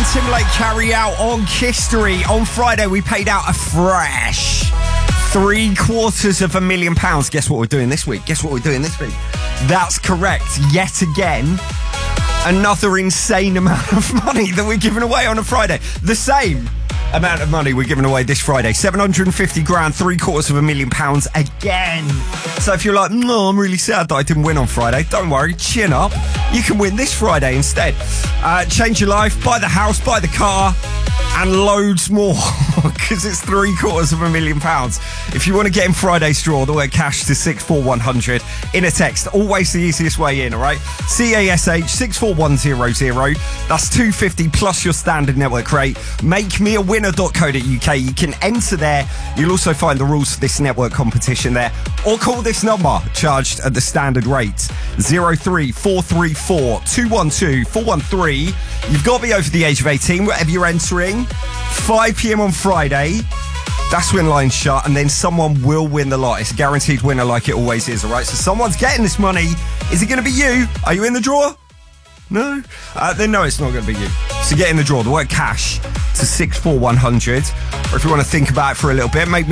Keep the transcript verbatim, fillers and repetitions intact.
Timberlake Carry Out on History. On Friday, we paid out a fresh three quarters of a million pounds. Guess what we're doing this week? Guess what we're doing this week? That's correct. Yet again, another insane amount of money that we're giving away on a Friday. The same amount of money we're giving away this Friday. seven hundred fifty grand, three quarters of a million pounds again. So if you're like, no, I'm really sad that I didn't win on Friday, don't worry, chin up. You can win this Friday instead. Uh, change your life, buy the house, buy the car, and loads more, because it's three quarters of a million pounds. If you want to get in Friday's draw, the word cash to six four one hundred in a text. Always the easiest way in, all right? C A S H six four one zero zero. That's two hundred fifty plus your standard network rate. Make me a winner dot co dot uk. You can enter there. You'll also find the rules for this network competition there. Or call this number, charged at the standard rate, zero three four three four two one two four one three. You've got to be over the age of eighteen, whatever you're entering. five p.m. on Friday. That's when lines shut, and then someone will win the lot. It's a guaranteed winner like it always is, all right? So someone's getting this money. Is it going to be you? Are you in the draw? No? Uh, then no, it's not going to be you. So get in the draw. The word cash to six four one hundred. Or if you want to think about it for a little bit, make me